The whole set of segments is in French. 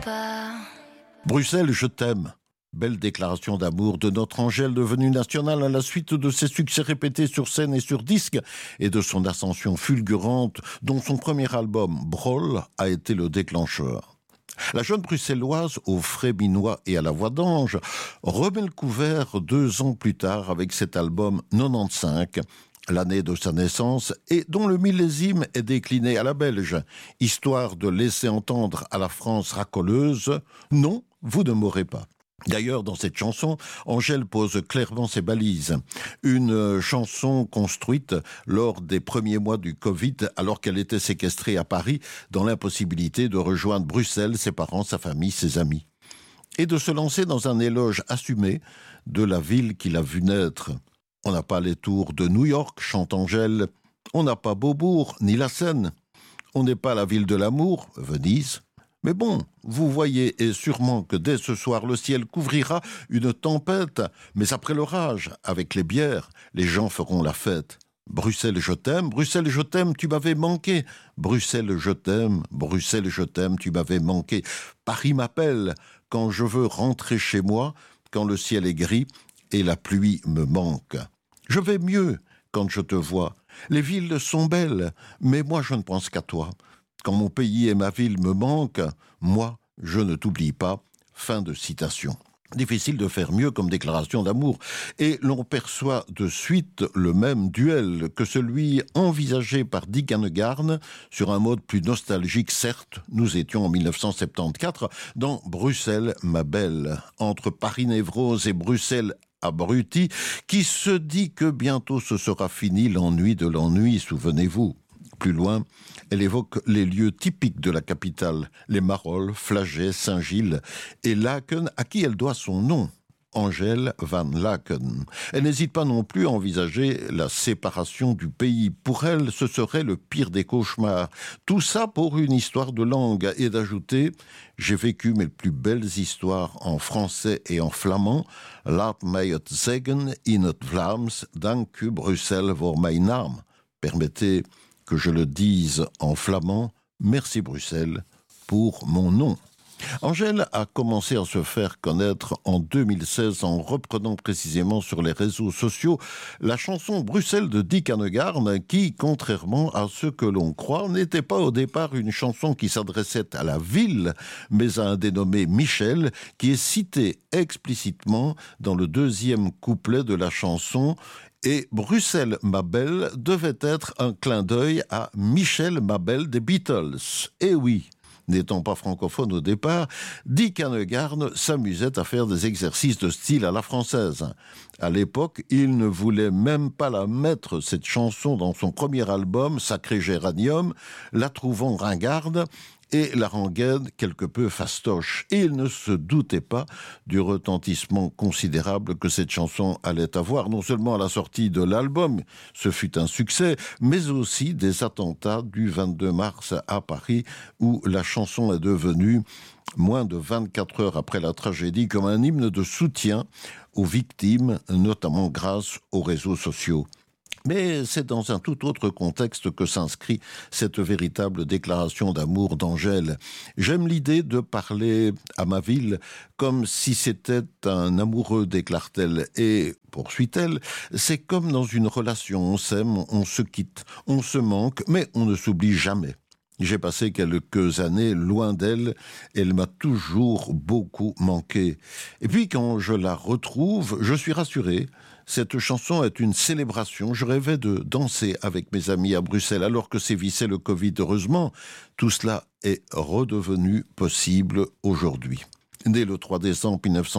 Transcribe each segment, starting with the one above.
pas. Bruxelles, je t'aime. Belle déclaration d'amour de notre Angèle devenue nationale à la suite de ses succès répétés sur scène et sur disque et de son ascension fulgurante dont son premier album, Brol, a été le déclencheur. La jeune bruxelloise, au frais minois et à la voix d'ange, remet le couvert 2 ans plus tard avec cet album 95, l'année de sa naissance, et dont le millésime est décliné à la belge, histoire de laisser entendre à la France racoleuse « Non, vous ne m'aurez pas ». D'ailleurs, dans cette chanson, Angèle pose clairement ses balises. Une chanson construite lors des premiers mois du Covid, alors qu'elle était séquestrée à Paris, dans l'impossibilité de rejoindre Bruxelles, ses parents, sa famille, ses amis. Et de se lancer dans un éloge assumé de la ville qui l'a vu naître. On n'a pas les tours de New York, chante Angèle. On n'a pas Beaubourg, ni la Seine. On n'est pas la ville de l'amour, Venise. Mais bon, vous voyez et sûrement que dès ce soir, le ciel couvrira une tempête. Mais après l'orage, avec les bières, les gens feront la fête. Bruxelles, je t'aime, tu m'avais manqué. Bruxelles, je t'aime, tu m'avais manqué. Paris m'appelle quand je veux rentrer chez moi, quand le ciel est gris et la pluie me manque. Je vais mieux quand je te vois. Les villes sont belles, mais moi je ne pense qu'à toi. Quand mon pays et ma ville me manquent, moi, je ne t'oublie pas. Fin de citation. Difficile de faire mieux comme déclaration d'amour. Et l'on perçoit de suite le même duel que celui envisagé par Dick Annegarn sur un mode plus nostalgique, certes. Nous étions en 1974 dans Bruxelles, ma belle. Entre Paris-Névrose et Bruxelles abruti, qui se dit que bientôt ce sera fini l'ennui de l'ennui, souvenez-vous. Plus loin, elle évoque les lieux typiques de la capitale, les Marolles, Flagey, Saint-Gilles et Laken, à qui elle doit son nom, Angèle van Laken. Elle n'hésite pas non plus à envisager la séparation du pays. Pour elle, ce serait le pire des cauchemars. Tout ça pour une histoire de langue et d'ajouter « J'ai vécu mes plus belles histoires en français et en flamand. Laat mij het zeggen in het Vlaams, dank u Bruxelles voor mijn naam. » Permettez que je le dise en flamand, merci Bruxelles pour mon nom. Angèle a commencé à se faire connaître en 2016 en reprenant précisément sur les réseaux sociaux la chanson Bruxelles de Dick Annegarn qui, contrairement à ce que l'on croit, n'était pas au départ une chanson qui s'adressait à la ville, mais à un dénommé Michel qui est cité explicitement dans le 2e couplet de la chanson. Et Bruxelles, ma belle, devait être un clin d'œil à Michel, ma belle des Beatles. Et oui, n'étant pas francophone au départ, Dick Annegarn s'amusait à faire des exercices de style à la française. À l'époque, il ne voulait même pas la mettre, cette chanson, dans son premier album, Sacré Géranium, la trouvant ringarde et la rengaine quelque peu fastoche. Et il ne se doutait pas du retentissement considérable que cette chanson allait avoir, non seulement à la sortie de l'album, ce fut un succès, mais aussi des attentats du 22 mars à Paris, où la chanson est devenue, moins de 24 heures après la tragédie, comme un hymne de soutien aux victimes, notamment grâce aux réseaux sociaux. Mais c'est dans un tout autre contexte que s'inscrit cette véritable déclaration d'amour d'Angèle. J'aime l'idée de parler à ma ville comme si c'était un amoureux, déclare-t-elle. Et, poursuit-elle, c'est comme dans une relation, on s'aime, on se quitte, on se manque, mais on ne s'oublie jamais. J'ai passé quelques années loin d'elle, elle m'a toujours beaucoup manqué. Et puis quand je la retrouve, je suis rassuré. Cette chanson est une célébration. Je rêvais de danser avec mes amis à Bruxelles alors que sévissait le Covid. Heureusement, tout cela est redevenu possible aujourd'hui. Née le 3 décembre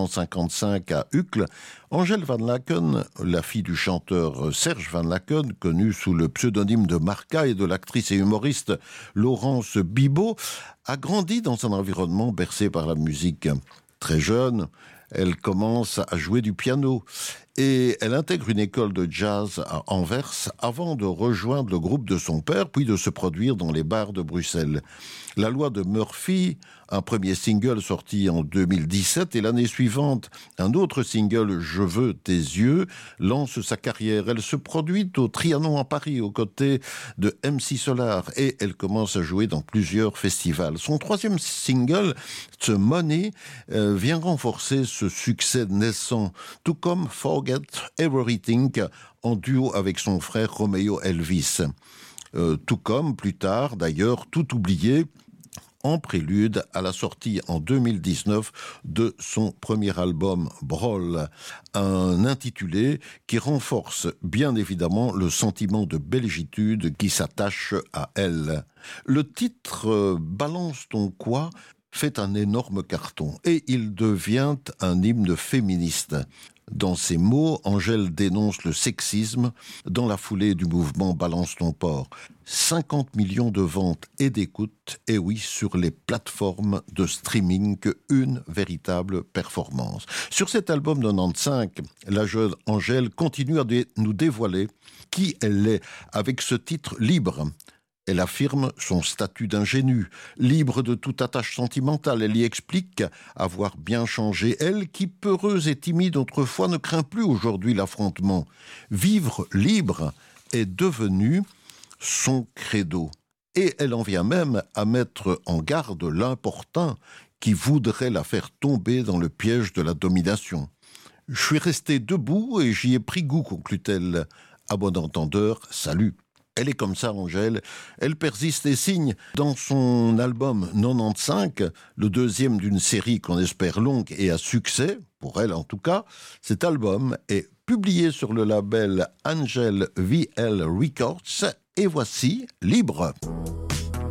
1955 à Uccle, Angèle van Laken, la fille du chanteur Serge van Laken, connu sous le pseudonyme de Marca, et de l'actrice et humoriste Laurence Bibot, a grandi dans un environnement bercé par la musique. Très jeune, Elle commence à jouer du piano et elle intègre une école de jazz à Anvers avant de rejoindre le groupe de son père, puis de se produire dans les bars de Bruxelles. La loi de Murphy, un premier single sorti en 2017, et l'année suivante, un autre single, Je veux tes yeux, lance sa carrière. Elle se produit au Trianon à Paris, aux côtés de MC Solar, et elle commence à jouer dans plusieurs festivals. Son troisième single, The Money, vient renforcer ce succès naissant, tout comme Forget Everything, en duo avec son frère Romeo Elvis. Tout comme, plus tard, d'ailleurs, Tout oublié, en prélude à la sortie en 2019 de son premier album Brawl, un intitulé qui renforce bien évidemment le sentiment de belgitude qui s'attache à elle. Le titre Balance ton quoi fait un énorme carton et il devient un hymne féministe. Dans ses mots, Angèle dénonce le sexisme dans la foulée du mouvement Balance ton porc. 50 millions de ventes et d'écoutes, et oui, sur les plateformes de streaming, une véritable performance. Sur cet album 95, la jeune Angèle continue à nous dévoiler qui elle est avec ce titre Libre. Elle affirme son statut d'ingénue, libre de toute attache sentimentale. Elle y explique avoir bien changé. Elle, qui peureuse et timide autrefois, ne craint plus aujourd'hui l'affrontement. Vivre libre est devenu son credo. Et elle en vient même à mettre en garde l'importun qui voudrait la faire tomber dans le piège de la domination. « Je suis restée debout et j'y ai pris goût », conclut-elle. À bon entendeur, salut. Elle est comme ça, Angèle. Elle persiste et signe dans son album 95, le deuxième d'une série qu'on espère longue et à succès, pour elle en tout cas. Cet album est publié sur le label Angel VL Records et voici Libre.